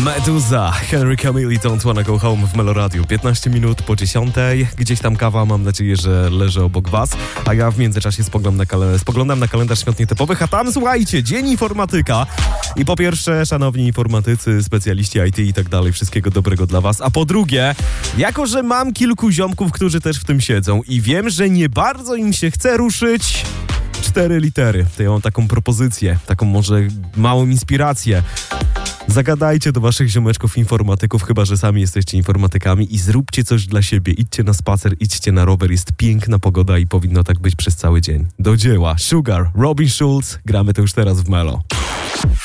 Meduza, Henry Cavill i Don't Wanna Go Home w Meloradiu. 15 minut po 10. Gdzieś tam kawa, mam nadzieję, że leży obok was. A ja w międzyczasie spoglądam na kalendarz świąt nietypowych, a tam, słuchajcie, Dzień Informatyka. I po pierwsze, szanowni informatycy, specjaliści IT i tak dalej, wszystkiego dobrego dla was. A po drugie, jako że mam kilku ziomków, którzy też w tym siedzą i wiem, że nie bardzo im się chce ruszyć 4 litery, to ja mam taką propozycję, taką może małą inspirację. Zagadajcie do waszych ziomeczków informatyków, chyba że sami jesteście informatykami, i zróbcie coś dla siebie. Idźcie na spacer, idźcie na rower, jest piękna pogoda i powinno tak być przez cały dzień. Do dzieła. Sugar, Robin Schulz, gramy to już teraz w Melo.